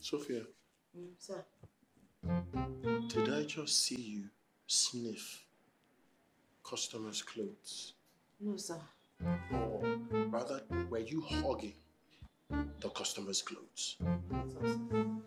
Sophia. Sir. Did I just see you sniff customers' clothes? No, sir. Or rather, were you hugging the customers' clothes? No, sir.